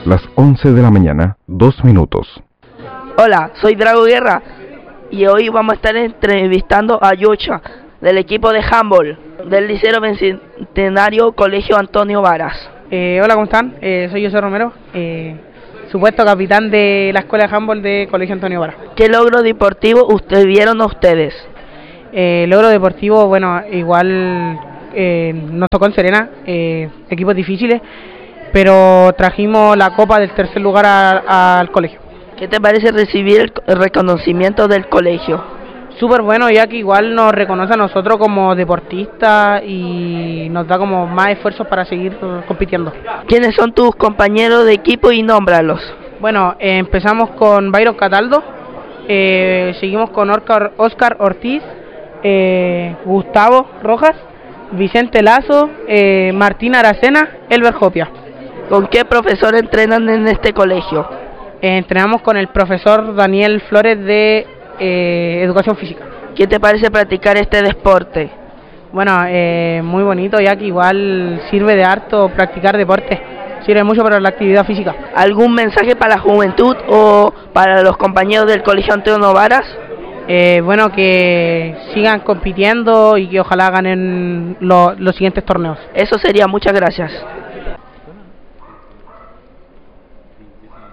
las 11 de la mañana, 2 minutos. Hola, soy Drago Guerra y hoy vamos a estar entrevistando a Yocha del equipo de handball del Liceo Bicentenario Colegio Antonio Varas. Hola, ¿cómo están? Soy José Romero, supuesto capitán de la escuela de handball de Colegio Antonio Varas. ¿Qué logro deportivo vieron ustedes? Logro deportivo, bueno, igual nos tocó en Serena, equipos difíciles, pero trajimos la copa del tercer lugar al colegio. ¿Qué te parece recibir el reconocimiento del colegio? Súper bueno, ya que igual nos reconoce a nosotros como deportistas y nos da como más esfuerzos para seguir compitiendo. ¿Quiénes son tus compañeros de equipo y nómbralos? Bueno, empezamos con Byron Cataldo, seguimos con Oscar Ortiz, Gustavo Rojas, Vicente Lazo, Martín Aracena, Elber Jopia. ¿Con qué profesor entrenan en este colegio? Entrenamos con el profesor Daniel Flores de Educación Física. ¿Qué te parece practicar este deporte? Bueno, muy bonito, ya que igual sirve de harto practicar deporte, sirve mucho para la actividad física. ¿Algún mensaje para la juventud o para los compañeros del Colegio Antonio Varas? Bueno, que sigan compitiendo y que ojalá ganen los siguientes torneos. Eso sería, muchas gracias.